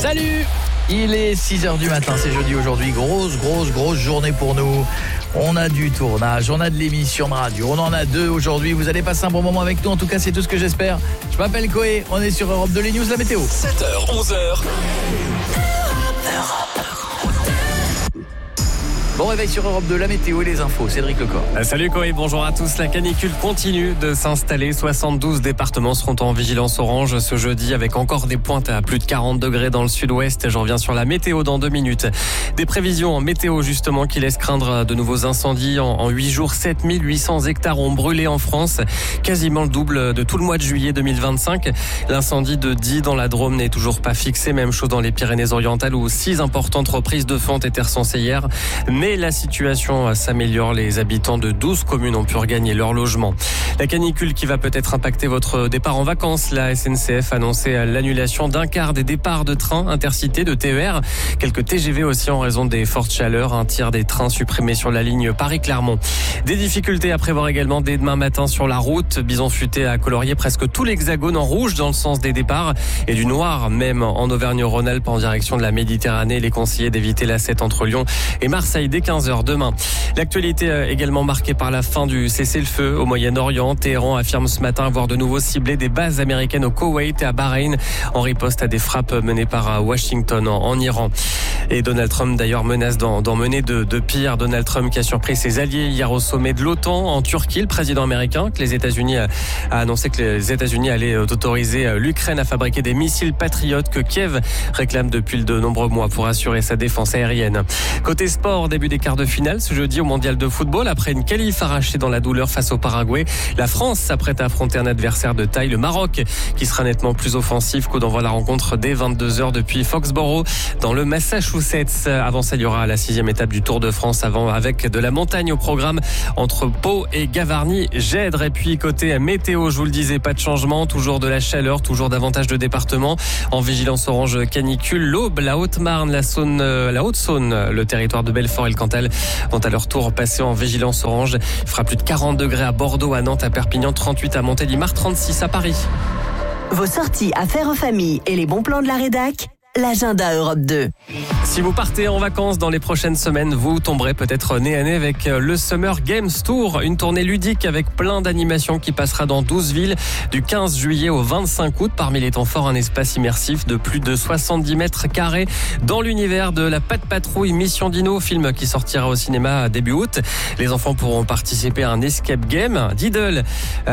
Salut! Il est 6h du matin, c'est jeudi aujourd'hui, grosse journée pour nous. On a du tournage, on a de l'émission de radio, on en a 2 aujourd'hui. Vous allez passer un bon moment avec nous, en tout cas c'est tout ce que j'espère. Je m'appelle Koé, on est sur Europe 2, les news, la météo. 7h, 11h. Bon réveil sur Europe 2, la météo et les infos. Cédric Lecor. Salut Koé, bonjour à tous. La canicule continue de s'installer. 72 départements seront en vigilance orange ce jeudi avec encore des pointes à plus de 40 degrés dans le sud-ouest. J'en reviens sur la météo dans 2 minutes. Des prévisions en météo justement qui laissent craindre de nouveaux incendies. En 8 jours, 7800 hectares ont brûlé en France. Quasiment le double de tout le mois de juillet 2025. L'incendie de Die dans la Drôme n'est toujours pas fixé. Même chose dans les Pyrénées-Orientales où 6 importantes reprises de feu ont été recensées hier. Mais la situation s'améliore. Les habitants de 12 communes ont pu regagner leur logement. La canicule qui va peut-être impacter votre départ en vacances. La SNCF a annoncé l'annulation d'un quart des départs de trains intercités, de TER. Quelques TGV aussi en raison des fortes chaleurs. Un tiers des trains supprimés sur la ligne Paris-Clermont. Des difficultés à prévoir également dès demain matin sur la route. Bison futé a colorié presque tout l'hexagone en rouge dans le sens des départs et du noir même en Auvergne-Rhône-Alpes en direction de la Méditerranée. Les conseillers d'éviter la 7 entre Lyon et Marseille dès 15h demain. L'actualité également marquée par la fin du cessez-le-feu au Moyen-Orient. Téhéran affirme ce matin avoir de nouveau ciblé des bases américaines au Koweït et à Bahreïn en riposte à des frappes menées par Washington en Iran. Et Donald Trump d'ailleurs menace d'en mener de pire. Donald Trump qui a surpris ses alliés hier au sommet de l'OTAN en Turquie. Le président américain que les États-Unis a annoncé que les États-Unis allaient autoriser l'Ukraine à fabriquer des missiles patriotes que Kiev réclame depuis de nombreux mois pour assurer sa défense aérienne. Côté sport, début des quarts de finale ce jeudi au mondial de football. Après une qualif arrachée dans la douleur face au Paraguay, la France s'apprête à affronter un adversaire de taille, le Maroc, qui sera nettement plus offensif. Coup d'envoi la rencontre dès 22h depuis Foxborough dans le Massachusetts. Avant ça, il y aura la 6e étape du Tour de France avec de la montagne au programme entre Pau et Gavarnie-Gèdre. Et puis côté météo, je vous le disais, pas de changement, toujours de la chaleur, toujours davantage de départements en vigilance orange canicule. L'Aube, la Haute-Marne, la Haute-Saône, le territoire de Belfort et le Cantal vont à leur tour passer en vigilance orange. Il fera plus de 40 degrés à Bordeaux, à Nantes, à Perpignan, 38 à Montélimar, 36 à Paris. Vos sorties à faire en famille et les bons plans de la rédac, l'agenda Europe 2. Si vous partez en vacances dans les prochaines semaines, vous tomberez peut-être nez à nez avec le Summer Games Tour, une tournée ludique avec plein d'animations qui passera dans 12 villes du 15 juillet au 25 août. Parmi les temps forts, un espace immersif de plus de 70 mètres carrés dans l'univers de la Patte Patrouille Mission Dino, film qui sortira au cinéma début août. Les enfants pourront participer à un escape game. Diddle,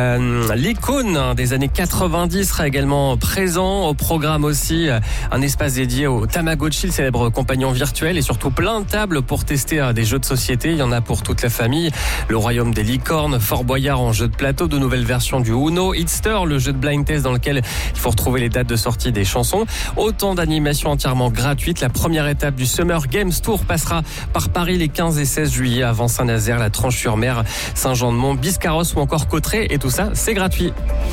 l'icône des années 90 sera également présent. Au programme aussi, un espace dédié au Tamagotchi, le célèbre compagnon virtuel, et surtout plein de tables pour tester des jeux de société. Il y en a pour toute la famille. Le Royaume des licornes, Fort Boyard en jeu de plateau, de nouvelles versions du Uno, Hitster, le jeu de blind test dans lequel il faut retrouver les dates de sortie des chansons. Autant d'animations entièrement gratuites. La première étape du Summer Games Tour passera par Paris les 15 et 16 juillet avant Saint-Nazaire, la Tranche-sur-Mer, Saint-Jean-de-Mont, Biscarrosse ou encore Cauterets. Et tout ça, c'est gratuit.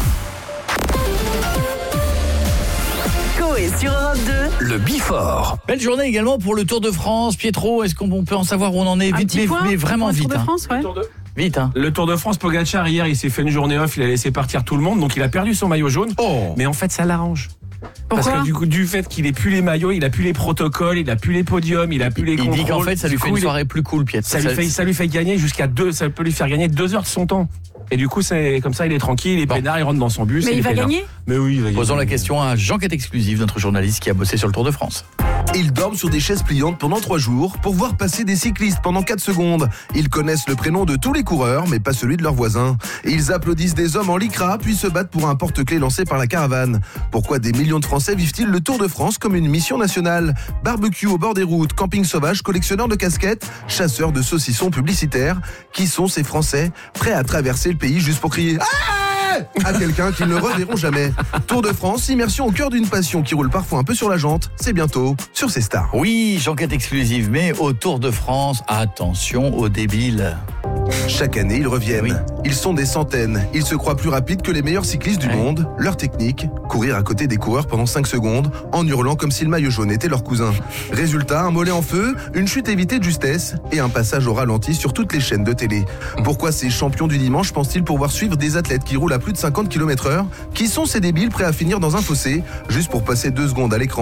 Et sur Europe 2, Le Bifort. Belle journée également pour le Tour de France. Pietro, est-ce qu'on peut en savoir où on en est? Vite, mais vraiment vite. Tour de France, ouais. Vite, hein. Le Tour de France, Pogacar, hier, il s'est fait une journée off, il a laissé partir tout le monde, donc il a perdu son maillot jaune. Oh. Mais en fait, ça l'arrange. Pourquoi? Parce que du fait qu'il ait plus les maillots, il a plus les protocoles, il a plus les podiums, il a plus les contrôles. Il dit qu'en fait, ça lui fait une soirée plus cool, Pietro. Ça lui fait gagner ça peut lui faire gagner 2 heures de son temps. Et du coup, c'est comme ça, il est tranquille, il est peinard, il rentre dans son bus. Mais il va gagner? Mais oui, il va gagner. Posons la question à Jean-Quête Exclusive, notre journaliste qui a bossé sur le Tour de France. Ils dorment sur des chaises pliantes pendant 3 jours pour voir passer des cyclistes pendant 4 secondes. Ils connaissent le prénom de tous les coureurs, mais pas celui de leurs voisins. Ils applaudissent des hommes en lycra, puis se battent pour un porte-clés lancé par la caravane. Pourquoi des millions de Français vivent-ils le Tour de France comme une mission nationale? Barbecue au bord des routes, camping sauvage, collectionneurs de casquettes, chasseurs de saucissons publicitaires. Qui sont ces Français prêts à traverser le pays juste pour crier à quelqu'un qu'ils ne reverront jamais? Tour de France, immersion au cœur d'une passion qui roule parfois un peu sur la jante. C'est bientôt sur ces stars. Oui, Jean-Quête Exclusive, mais au Tour de France, attention aux débiles. Chaque année, ils reviennent. Oui. Ils sont des centaines. Ils se croient plus rapides que les meilleurs cyclistes du monde. Leur technique, courir à côté des coureurs pendant 5 secondes, en hurlant comme si le maillot jaune était leur cousin. Résultat, un mollet en feu, une chute évitée de justesse et un passage au ralenti sur toutes les chaînes de télé. Pourquoi ces champions du dimanche pensent-ils pouvoir suivre des athlètes qui roulent à plus de 50 km/h? Qui sont ces débiles prêts à finir dans un fossé juste pour passer 2 secondes à l'écran?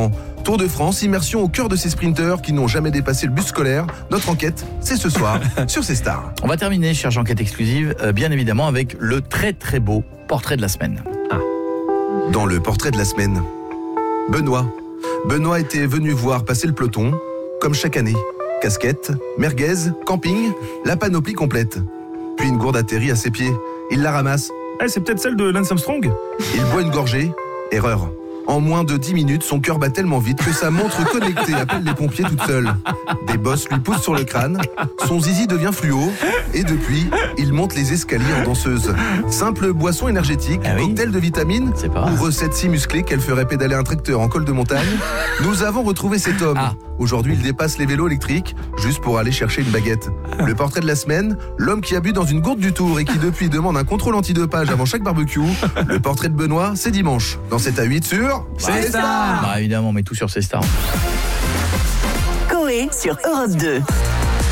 Tour de France, immersion au cœur de ces sprinteurs qui n'ont jamais dépassé le bus scolaire. Notre enquête, c'est ce soir sur ces stars. On va terminer, chère enquête exclusive, bien évidemment avec le très très beau portrait de la semaine. Dans le portrait de la semaine, Benoît était venu voir passer le peloton, comme chaque année. Casquette, merguez, camping, la panoplie complète. Puis une gourde atterrit à ses pieds. Il la ramasse. C'est peut-être celle de Lance Armstrong. Il boit une gorgée. Erreur. En moins de 10 minutes, son cœur bat tellement vite que sa montre connectée appelle les pompiers toute seule. Des bosses lui poussent sur le crâne, son zizi devient fluo, et depuis, il monte les escaliers en danseuse. Simple boisson énergétique, cocktail de vitamines, ou recette si musclée qu'elle ferait pédaler un tracteur en col de montagne, nous avons retrouvé cet homme. Aujourd'hui, il dépasse les vélos électriques, juste pour aller chercher une baguette. Le portrait de la semaine, l'homme qui a bu dans une gourde du Tour et qui depuis demande un contrôle antidopage avant chaque barbecue. Le portrait de Benoît, c'est dimanche, dans 7 à 8 sur... C'est Star. Évidemment, on met tout sur ces stars. Coé sur Europe 2.